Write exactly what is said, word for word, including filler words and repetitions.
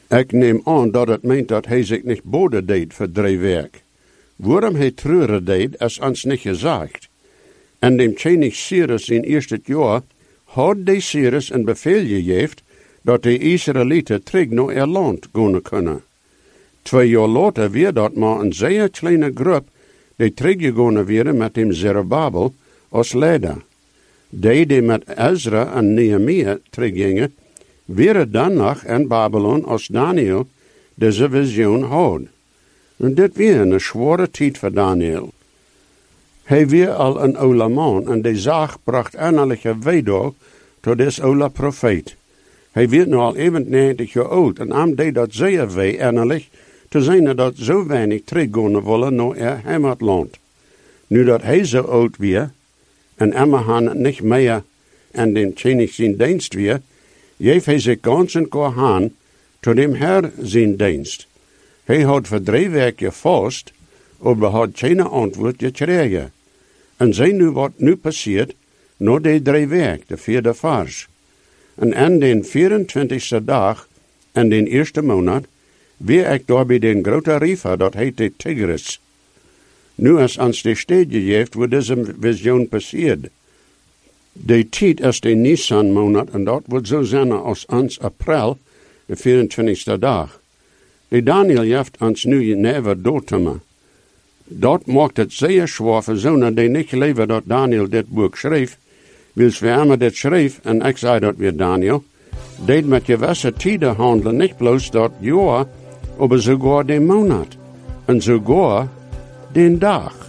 Ik neem aan dat het meent dat hij zich niet bode deed voor drie werk. Waarom hij treuren deed, is ons niet gezegd. En dem König Cyrus in eerste jaar had de Cyrus een bevel gegeven dat de Israëlieten terug naar ihr land gaan kunnen. Twee jaar later weer dat maar een zeer kleine groep die teruggegaan werden met dem Zerubbabel als leider. Die die met Ezra en Nehemia teruggingen, werden dan nog in Babylon als Daniel deze visioen had. En dit weer een zware tijd voor Daniel. Hij weer al een oude man en de zaak bracht innerlijke weedoog tot deze oude profeet. Hij werd nu al eenennegentig jaar oud en am deed dat zeer wee innerlijk te zijn dat zo weinig teruggaan willen naar haar heimatland. Nu dat hij zo oud weer en Emmerhan niet meer in den König zijn dienst weer, geeft hij zich ganz en kort aan tot dem Herr zijn dienst. Hij had voor drie weken vast, maar had geen antwoord gekregen. En zie nu wat nu passiert, na die drie weken, de vierde vers. En aan den vierentwintigste dag, in den eerste maand, weer ik daar bij den grote river, dat heet de Tigris. Nu is ons de stad gegeven, waar deze visioen passiert. De tijd is de Nisan maand, en dat wordt zo zijn als ons april, de vierentwintigste dag. De Daniel heeft ons nu never doortema. Dat maakt het zeer zwaar voor zonen die niet geloven dat Daniel dit boek schreef. Wils we allemaal dit schreef, en ik zei dat weer Daniel, deed met gewisse tijden handelen, niet bloos dat jaar, maar sogar de maand, en sogar den dag.